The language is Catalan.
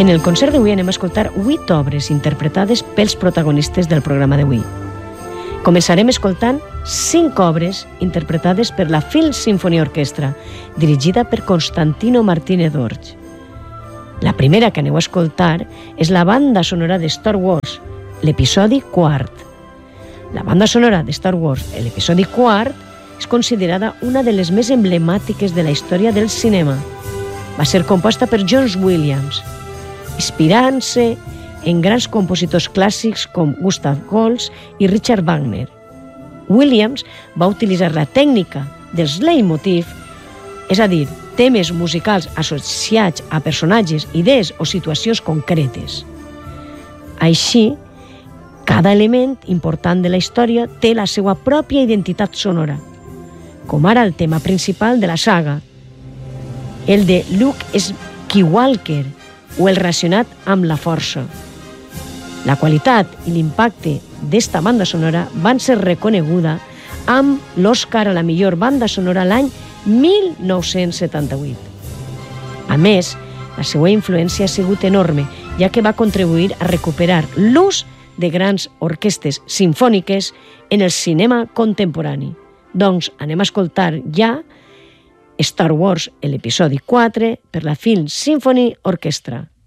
En el concert d'avui anem a escoltar 8 obres interpretades pels protagonistes del programa d'avui. Començarem escoltant 5 obres interpretades per la Phil Symphony Orchestra, dirigida per Constantino Martínez Orch. La primera que aneu a escoltar és la banda sonora de Star Wars, l'episodi 4. La banda sonora de Star Wars, l'episodi 4, és considerada una de les més emblemàtiques de la història del cinema. Va ser composta per John Williams, inspirant-se en grans compositors clàssics com Gustav Holst i Richard Wagner. Williams va utilitzar la tècnica dels leitmotiv, és a dir, temes musicals associats a personatges, idees o situacions concretes. Així, cada element important de la història té la seva pròpia identitat sonora, com ara el tema principal de la saga, el de Luke Skywalker o el relacionat amb la força. La qualitat i l'impacte d'esta banda sonora van ser reconeguda amb l'Oscar a la millor banda sonora l'any 1978. A més, la seva influència ha sigut enorme, ja que va contribuir a recuperar l'ús de grans orquestes simfòniques en el cinema contemporani. Doncs anem a escoltar ja Star Wars, l'episodi 4, per la Phil Symphony Orchestra.